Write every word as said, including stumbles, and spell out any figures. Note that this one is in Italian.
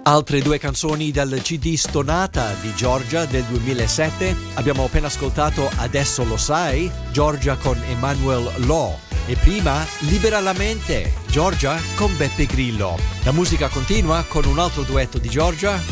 Altre due canzoni dal C D Stonata di Giorgia del duemilasette. Abbiamo appena ascoltato Adesso lo sai, Giorgia con Emanuel Lo. E prima Libera la mente, Giorgia con Beppe Grillo. La musica continua con un altro duetto di Giorgia